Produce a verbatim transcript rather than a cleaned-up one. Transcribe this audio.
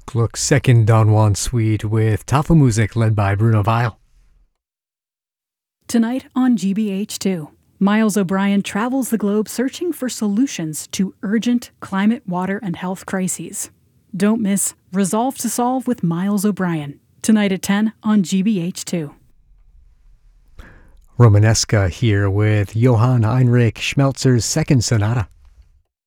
Gluck's second Don Juan suite with Tafelmusik led by Bruno Weil. Tonight on G B H two, Miles O'Brien travels the globe searching for solutions to urgent climate, water, and health crises. Don't miss Resolve to Solve with Miles O'Brien, tonight at ten on G B H two. Romanesca here with Johann Heinrich Schmelzer's Second Sonata.